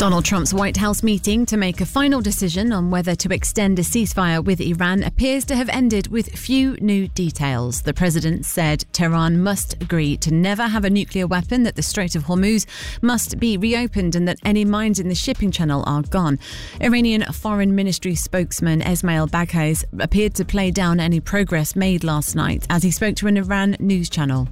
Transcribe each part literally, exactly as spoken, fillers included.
Donald Trump's White House meeting to make a final decision on whether to extend a ceasefire with Iran appears to have ended with few new details. The president said Tehran must agree to never have a nuclear weapon, that the Strait of Hormuz must be reopened and that any mines in the shipping channel are gone. Iranian Foreign Ministry spokesman Esmail Baghaz appeared to play down any progress made last night as he spoke to an Iran news channel.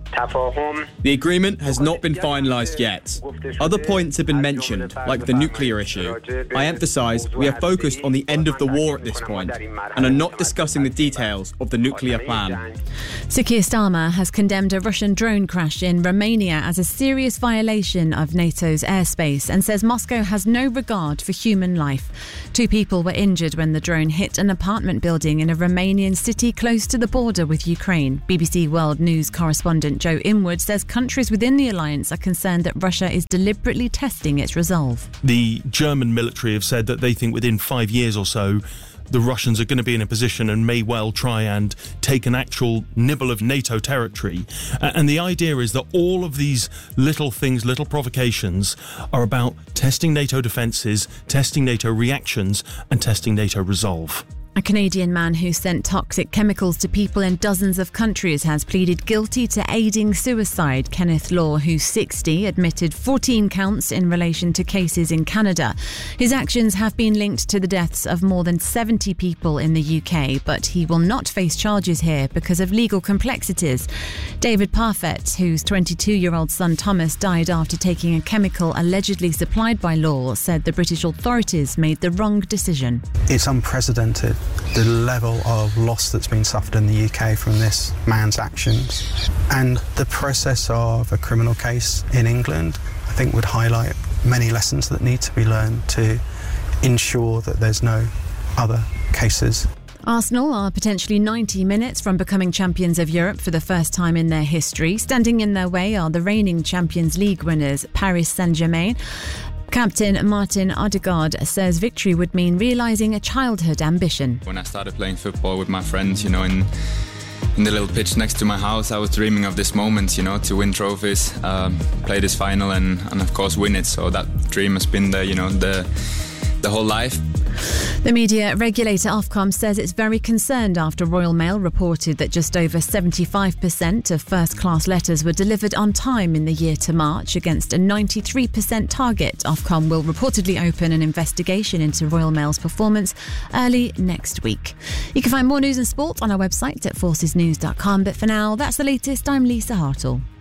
The agreement has not been finalised yet. Other points have been mentioned, like the nuclear issue. I emphasise we are focused on the end of the war at this point and are not discussing the details of the nuclear plan. Sir Keir Starmer has condemned a Russian drone crash in Romania as a serious violation of NATO's airspace and says Moscow has no regard for human life. Two people were injured when the drone hit an apartment building in a Romanian city close to the border with Ukraine. B B C World News correspondent Joe Inwood says countries within the alliance are concerned that Russia is deliberately testing its resolve. The German military have said that they think within five years or so the Russians are going to be in a position and may well try and take an actual nibble of NATO territory. And the idea is that all of these little things, little provocations, are about testing NATO defences, testing NATO reactions and testing NATO resolve. A Canadian man who sent toxic chemicals to people in dozens of countries has pleaded guilty to aiding suicide. Kenneth Law, who's sixty, admitted fourteen counts in relation to cases in Canada. His actions have been linked to the deaths of more than seventy people in the U K, but he will not face charges here because of legal complexities. David Parfett, whose twenty-two-year-old son Thomas died after taking a chemical allegedly supplied by Law, said the British authorities made the wrong decision. It's unprecedented, the level of loss that's been suffered in the U K from this man's actions. And the process of a criminal case in England, I think, would highlight many lessons that need to be learned to ensure that there's no other cases. Arsenal are potentially ninety minutes from becoming champions of Europe for the first time in their history. Standing in their way are the reigning Champions League winners, Paris Saint-Germain. Captain Martin Odegaard says victory would mean realising a childhood ambition. When I started playing football with my friends, you know, in in the little pitch next to my house, I was dreaming of this moment, you know, to win trophies, um, play this final and, and of course win it. So that dream has been there, you know, the the whole life. The media regulator Ofcom says it's very concerned after Royal Mail reported that just over seventy-five percent of first-class letters were delivered on time in the year to March against a ninety-three percent target. Ofcom will reportedly open an investigation into Royal Mail's performance early next week. You can find more news and sport on our website at forces news dot com, but for now, that's the latest. I'm Lisa Hartle.